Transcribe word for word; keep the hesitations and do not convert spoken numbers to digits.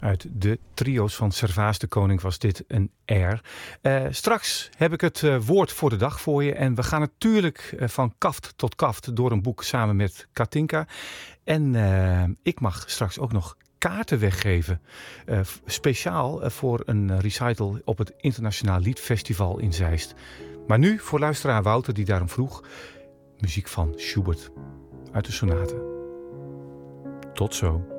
Uit de trio's van Servaas de Koning was dit een air. Uh, straks heb ik het uh, woord voor de dag voor je. En we gaan natuurlijk uh, van kaft tot kaft door een boek samen met Katinka. En uh, ik mag straks ook nog kaarten weggeven. Uh, speciaal uh, voor een recital op het Internationaal Liedfestival in Zeist. Maar nu voor luisteraar Wouter die daarom vroeg. Muziek van Schubert uit de sonate. Tot zo.